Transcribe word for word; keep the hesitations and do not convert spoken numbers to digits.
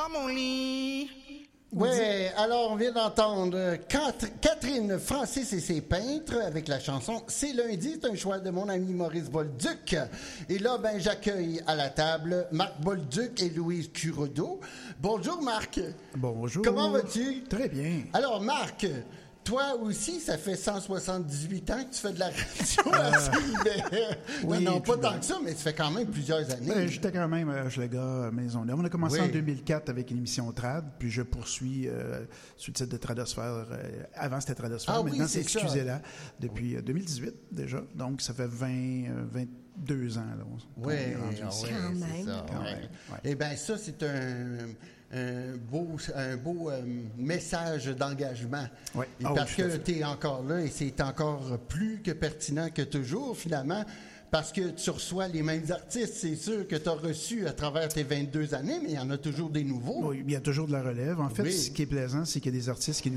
dans mon lit. Oui, alors on vient d'entendre Catherine Francis et ses peintres avec la chanson C'est lundi, c'est un choix de mon ami Maurice Bolduc. Et là, ben j'accueille à la table Marc Bolduc et Louise Curodeau. Bonjour Marc. Bonjour. Comment vas-tu? Très bien. Alors Marc, toi aussi, ça fait cent soixante-dix-huit ans que tu fais de la radio. Euh, oui, non, non, pas tant que ça, mais ça fait quand même plusieurs années. Ben, j'étais quand même euh, le gars Maison Neuve. On a commencé oui. en deux mille quatre avec une émission Trad, puis je poursuis euh, sous le titre de Tradosphère. Euh, avant, c'était Tradosphère, ah, maintenant, oui, c'est c'est Excusez-la, depuis euh, deux mille dix-huit déjà. Donc, ça fait vingt, vingt-deux ans. Là, oui, on ah, ici. oui quand c'est même. ça. Quand Ouais. même, ouais. Eh bien, ça, c'est un... un beau, un beau euh, message d'engagement. Oui. Et Oh, parce tout à que fait. tu es encore là et c'est encore plus que pertinent que toujours, finalement, parce que tu reçois les mêmes artistes. C'est sûr que tu as reçu à travers tes vingt-deux années, mais il y en a toujours des nouveaux. Oui, il y a toujours de la relève. En fait, Oui. ce qui est plaisant, c'est qu'il y a des artistes qui nous